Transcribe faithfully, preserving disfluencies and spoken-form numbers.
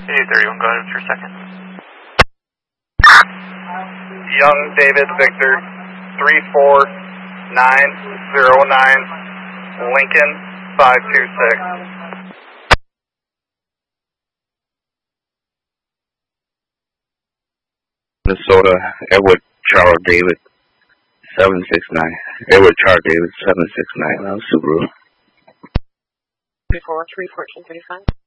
eight thirty-one, go ahead with your second. Young David Victor, three four nine zero nine, Lincoln five two six. Minnesota, Edward Charles David, seven six nine. Edward Charles David, seven six nine, uh, Subaru. three four three fourteen thirty-five.